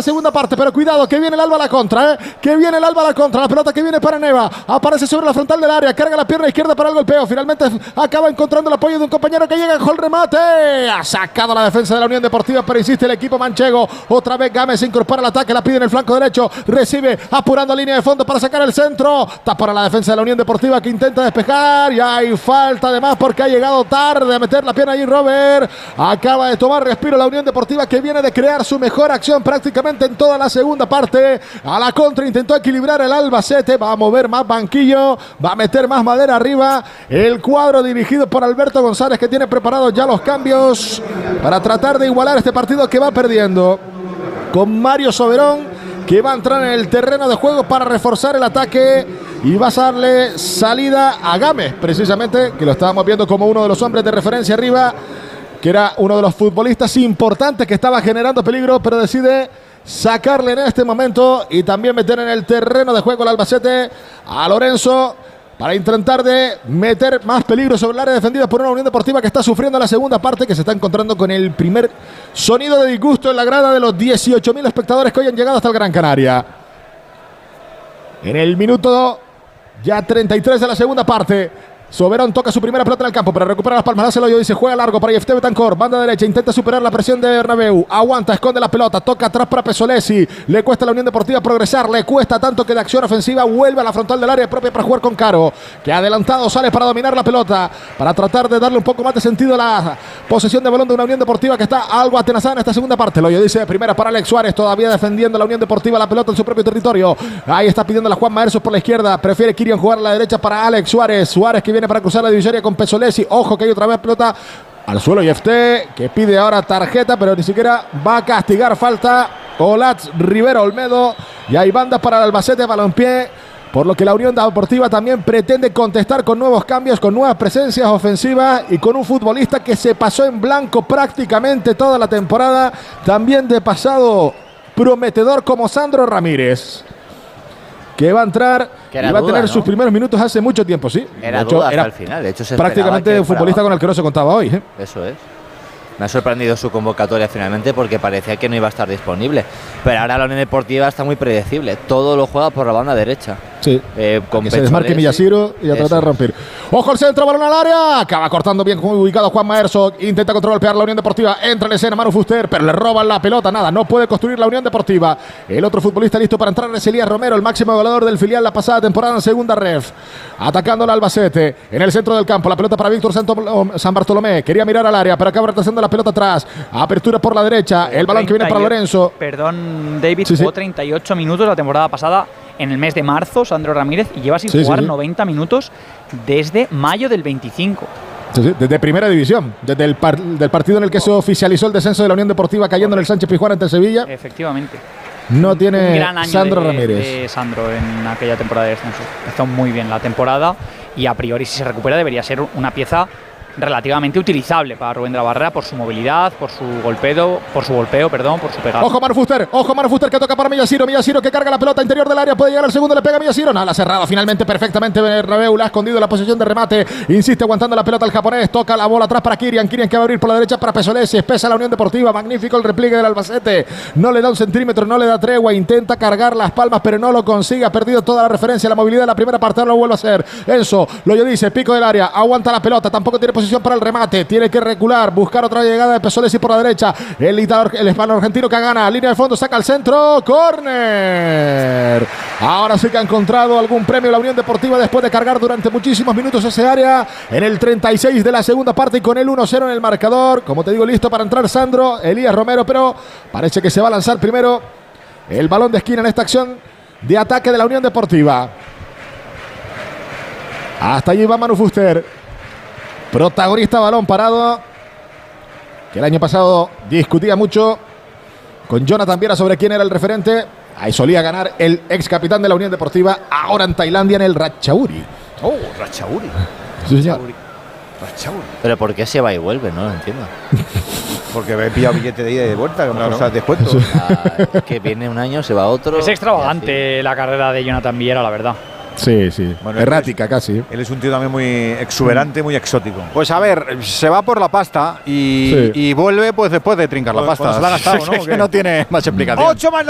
la segunda parte, pero cuidado, que viene el Alba a la contra, que viene el Alba a la contra, la pelota que viene para Neva, aparece sobre la frontal del área, carga la pierna izquierda para el golpeo, finalmente acaba encontrando el apoyo de un compañero que llega con el remate, ha sacado la defensa de la Unión Deportiva, pero insiste el equipo manchego, otra vez Gámez se incorpora al ataque, la pide en el flanco derecho, recibe apurando línea de fondo para sacar el centro, está para la defensa de la Unión Deportiva que intenta despejar, y hay falta además porque ha llegado tarde a meter la pierna allí Robert, acaba de tomar respiro la Unión Deportiva que viene de crear su mejor acción prácticamente en toda la segunda parte, a la contra intentó equilibrar el Albacete, va a mover más banquillo, va a meter más madera arriba, el cuadro dirigido por Alberto González que tiene preparados ya los cambios para tratar de igualar este partido que va perdiendo, con Mario Soberón que va a entrar en el terreno de juego para reforzar el ataque y va a darle salida a Gámez, precisamente, que lo estábamos viendo como uno de los hombres de referencia arriba, que era uno de los futbolistas importantes que estaba generando peligro, pero decide sacarle en este momento y también meter en el terreno de juego el Albacete a Lorenzo para intentar de meter más peligro sobre el área defendida por una Unión Deportiva que está sufriendo la segunda parte, que se está encontrando con el primer sonido de disgusto en la grada de los 18.000 espectadores que hoy han llegado hasta el Gran Canaria. En el minuto ya 33 de la segunda parte, Soberón toca su primera pelota en el campo para recuperar las palmas, hace el hoyo y se juega largo para Yefté Betancor, banda derecha, intenta superar la presión de Bernabéu, aguanta, esconde la pelota, toca atrás para Pesolesi, le cuesta a la Unión Deportiva progresar, le cuesta tanto que de acción ofensiva vuelve a la frontal del área propia para jugar con Caro, que adelantado sale para dominar la pelota, para tratar de darle un poco más de sentido a la posesión de balón de una Unión Deportiva que está algo atenazada en esta segunda parte. El hoyo dice primera para Alex Suárez, todavía defendiendo la Unión Deportiva la pelota en su propio territorio, ahí está pidiendo la Juan Maersos por la izquierda, prefiere Kirian jugar a la derecha para Alex Suárez, Suárez que viene para cruzar la divisoria con Pesolesi, ojo que hay otra vez pelota al suelo Yefté, que pide ahora tarjeta, pero ni siquiera va a castigar falta Olatz Rivera Olmedo, y hay bandas para el Albacete Balompié, por lo que la Unión Deportiva también pretende contestar con nuevos cambios, con nuevas presencias ofensivas y con un futbolista que se pasó en blanco prácticamente toda la temporada, también de pasado prometedor como Sandro Ramírez, que va a entrar y va a tener sus primeros minutos hace mucho tiempo, sí. Era duda hasta el final, de hecho se prácticamente un futbolista con el que no se contaba hoy. Eso es. Me ha sorprendido su convocatoria finalmente porque parecía que no iba a estar disponible. Pero ahora la Unión Deportiva está muy predecible. Todo lo juega por la banda derecha. Sí. Con que se desmarque Millasiro y a tratar de romper. Ojo al centro, balón al área. Acaba cortando bien, muy ubicado Juan Maerso. Intenta contragolpear la Unión Deportiva. Entra en escena Manu Fuster, pero le roban la pelota. Nada, no puede construir la Unión Deportiva. El otro futbolista listo para entrar es Elías Romero, el máximo goleador del filial la pasada temporada en segunda ref. Atacando al Albacete. En el centro del campo, la pelota para Víctor San Bartolomé. Quería mirar al área, pero acaba retrasando la pelota atrás. Apertura por la derecha. El balón que viene para Lorenzo. Perdón, David, jugó 38 minutos la temporada pasada en el mes de marzo, Sandro Ramírez, y lleva sin jugar 90 minutos desde mayo del 25. Desde primera división, desde el del partido en el que se oficializó el descenso de la Unión Deportiva cayendo en el Sánchez Pizjuán ante el Sevilla. Efectivamente. No tiene un gran año Sandro Ramírez. De Sandro en aquella temporada de descenso. Está muy bien la temporada y a priori si se recupera debería ser una pieza relativamente utilizable para Rubén de la Barrera por su movilidad, por su golpeo, por su pegada. Ojo Manu Fuster que toca para Millasiro que carga la pelota interior del área, puede llegar al segundo, le pega a Millasiro, nada, la cerrado finalmente perfectamente Bernabéu, la ha escondido la posición de remate, insiste aguantando la pelota el japonés, toca la bola atrás para Kirian que va a abrir por la derecha para Pesolesi, espesa la Unión Deportiva, magnífico el repliegue del Albacete, no le da un centímetro, no le da tregua, intenta cargar las palmas pero no lo consigue, ha perdido toda la referencia, la movilidad de la primera parte, ahora lo vuelve a hacer, Enzo, lo dice, pico del área, aguanta la pelota, tampoco tiene posición para el remate, tiene que recular, buscar otra llegada de Pesolesi por la derecha, el hispano argentino que gana, línea de fondo, saca al centro, córner. Ahora sí que ha encontrado algún premio la Unión Deportiva después de cargar durante muchísimos minutos ese área en el 36 de la segunda parte y con el 1-0 en el marcador, como te digo, listo para entrar Sandro, Elías Romero, pero parece que se va a lanzar primero el balón de esquina en esta acción de ataque de la Unión Deportiva. Hasta allí va Manu Fuster, protagonista, balón parado, que el año pasado discutía mucho con Jonathan Viera sobre quién era el referente. Ahí solía ganar el ex capitán de la Unión Deportiva, ahora en Tailandia en el Ratchaburi. Oh, Ratchaburi. Sí, señor. Ratchaburi. Pero ¿por qué se va y vuelve? No lo entiendo. Porque me he pillado billete de ida y de vuelta, con cosas de descuento. Que viene un año, se va otro. Es extravagante la carrera de Jonathan Viera, la verdad. Sí, sí. Bueno, errática casi. Él es un tío también muy exuberante, muy exótico. Pues a ver, se va por la pasta y vuelve pues después de trincar la pasta. Pues se la ha gastado, ¿no? Que no tiene más explicación. 8 más